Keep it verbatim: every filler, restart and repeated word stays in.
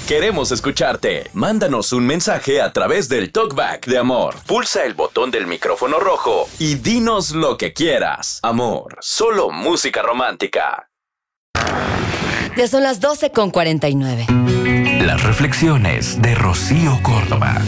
Queremos escucharte. Mándanos un mensaje a través del Talkback de Amor. Pulsa el botón del micrófono rojo y dinos lo que quieras. Amor, solo música romántica. Ya son las doce con cuarenta y nueve. Las reflexiones de Rocío Córdoba.